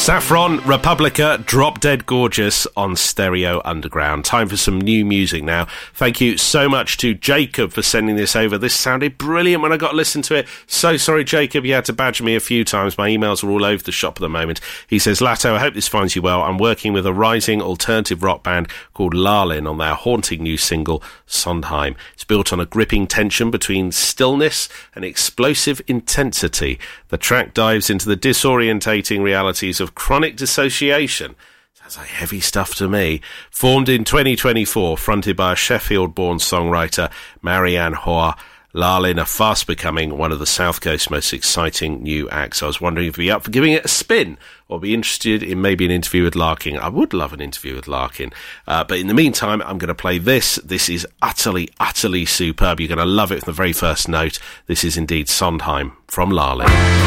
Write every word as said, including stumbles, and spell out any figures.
Saffron Republica, Drop Dead Gorgeous on Stereo Underground. Time for some new music now. Thank you so much to Jacob for sending this over. This sounded brilliant when I got to listen to it. So sorry, Jacob, you had to badger me a few times. My emails are all over the shop at the moment. He says, Latto, I hope this finds you well. I'm working with a rising alternative rock band called Lalin on their haunting new single, Sondheim. It's built on a gripping tension between stillness and explosive intensity. The track dives into the disorientating realities of chronic dissociation. Sounds like heavy stuff to me. Formed in twenty twenty-four, fronted by a Sheffield-born songwriter, Marianne Hoa, Lalin are fast becoming one of the South Coast's most exciting new acts. I was wondering if you'd be up for giving it a spin or be interested in maybe an interview with Larkin. I would love an interview with Larkin. Uh, but in the meantime, I'm going to play this. This is utterly, utterly superb. You're going to love it from the very first note. This is indeed Sondheim from Lalin.